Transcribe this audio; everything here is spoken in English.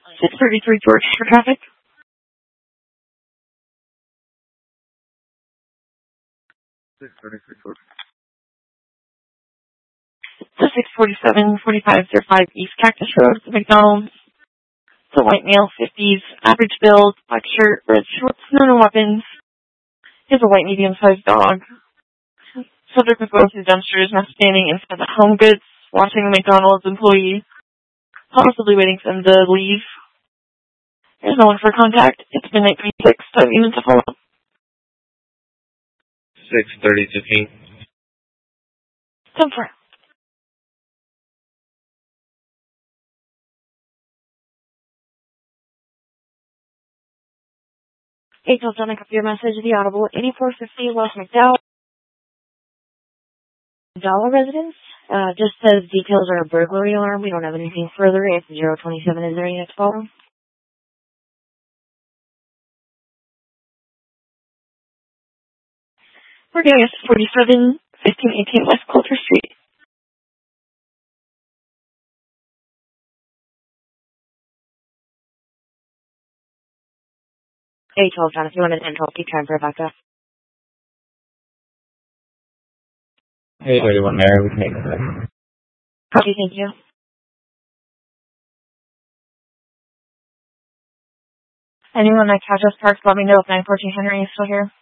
633 George for traffic. 633 George. So 647-4505 East Cactus Road, McDonald's. It's a white male, 50s, average build, black shirt, red shorts, no weapons. He has a white medium-sized dog. Subject with both his dumpsters now standing inside the Home Goods, watching the McDonald's employee, possibly waiting for them to leave. There's no one for contact. It's midnight 26, so I need to follow up. 6:30-15. Come for it. Hey, John, I copy your message of the Audible. 8450 West McDowell. Dollar residence. Just says details are a burglary alarm. We don't have anything further. It's 027. Is there any next follow? We're doing it 47, 1518 West Coulter Street. Hey, 12, John, if you want an intel, keep trying for a backup. Hey, 31 Mary, we can make it. Copy, thank you. Anyone at Cactus Park, let me know if 914 Henry is still here.